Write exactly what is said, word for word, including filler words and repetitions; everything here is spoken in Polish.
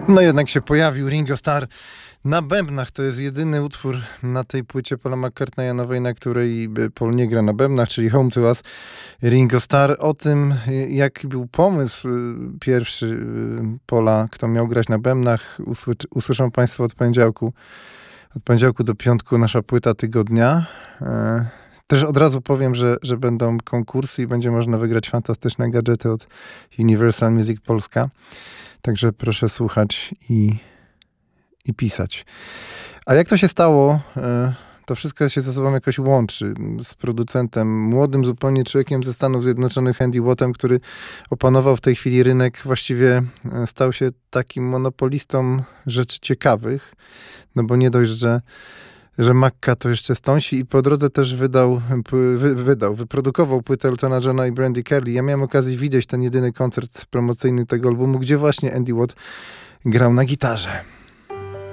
No jednak się pojawił Ringo Starr na bębnach. To jest jedyny utwór na tej płycie Paula McCartneya nowej, na której Paul nie gra na bębnach, czyli Home to Us. Ringo Starr. O tym, jaki był pomysł pierwszy Paula, kto miał grać na bębnach, usłysz- usłyszą Państwo od poniedziałku. Od poniedziałku do piątku nasza płyta tygodnia. Też od razu powiem, że, że będą konkursy i będzie można wygrać fantastyczne gadżety od Universal Music Polska. Także proszę słuchać i, i pisać. A jak to się stało, to wszystko się ze sobą jakoś łączy. Z producentem, młodym zupełnie człowiekiem ze Stanów Zjednoczonych, Andy Wattem, który opanował w tej chwili rynek, właściwie stał się takim monopolistą rzeczy ciekawych. No bo nie dość, że że Macca to jeszcze stąsi i po drodze też wydał, wy, wydał, wyprodukował płytę Eltona Johna i Brandy Carlile. Ja miałem okazję widzieć ten jedyny koncert promocyjny tego albumu, gdzie właśnie Andy Watt grał na gitarze.